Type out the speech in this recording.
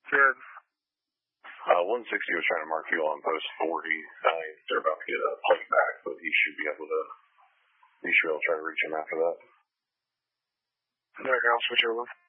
Good. 160 was trying to mark fuel on post 40. They're about to get a plate back, but he should be able to try to reach him after that. There, I'll switch over.